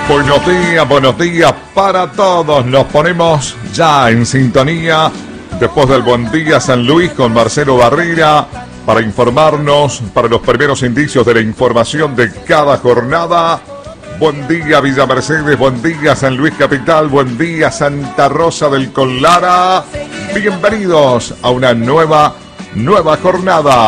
buenos días para todos. Nos ponemos ya en sintonía después del Buen Día San Luis con Marcelo Barrera para informarnos, para los primeros indicios de la información de cada jornada. Buen día Villa Mercedes, buen día San Luis Capital, buen día Santa Rosa del Collara. Bienvenidos a una nueva jornada.